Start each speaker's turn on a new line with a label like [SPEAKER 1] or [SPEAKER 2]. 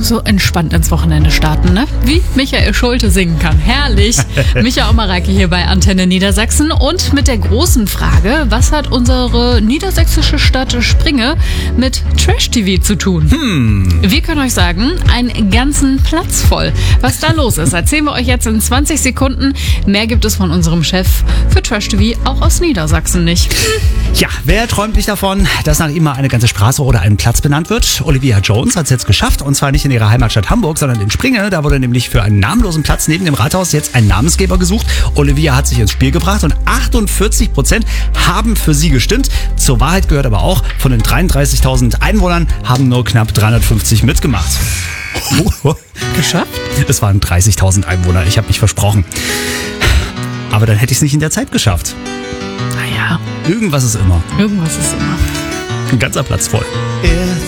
[SPEAKER 1] so entspannt ins Wochenende starten, ne? Wie Michael Schulte singen kann. Herrlich. Micha Omareike hier bei Antenne Niedersachsen und mit der großen Frage, was hat unsere niedersächsische Stadt Springe mit Trash-TV zu tun? Wir können euch sagen, einen ganzen Platz voll. Was da los ist, erzählen wir euch jetzt in 20 Sekunden. Mehr gibt es von unserem Chef für Trash-TV auch aus Niedersachsen nicht.
[SPEAKER 2] Ja, wer träumt nicht davon, dass nach ihm mal eine ganze Straße oder ein Platz benannt wird? Olivia Jones hat es jetzt geschafft, und zwar nicht in ihrer Heimatstadt Hamburg, sondern in Springe. Da wurde nämlich für einen namenlosen Platz neben dem Rathaus jetzt ein Namensgeber gesucht. Olivia hat sich ins Spiel gebracht und 48% haben für sie gestimmt. Zur Wahrheit gehört aber auch, von den 33.000 Einwohnern haben nur knapp 350 mitgemacht.
[SPEAKER 1] Geschafft?
[SPEAKER 2] Es waren 30.000 Einwohner, ich habe mich versprochen. Aber dann hätte ich es nicht in der Zeit geschafft.
[SPEAKER 1] Naja,
[SPEAKER 2] Irgendwas ist immer.
[SPEAKER 1] irgendwas ist immer.
[SPEAKER 2] Ein ganzer Platz voll.
[SPEAKER 3] It's